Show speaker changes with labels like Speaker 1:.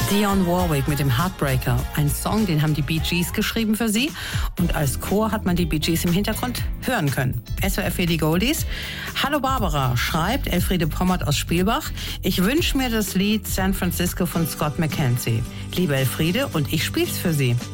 Speaker 1: Dionne Warwick mit dem Heartbreaker. Ein Song, den haben die Bee Gees geschrieben für sie. Und als Chor hat man die Bee Gees im Hintergrund hören können. SOS für die Goldies. Hallo Barbara, schreibt Elfriede Pommert aus Spielbach. Ich wünsche mir das Lied San Francisco von Scott McKenzie. Liebe Elfriede, und ich spiel's für Sie.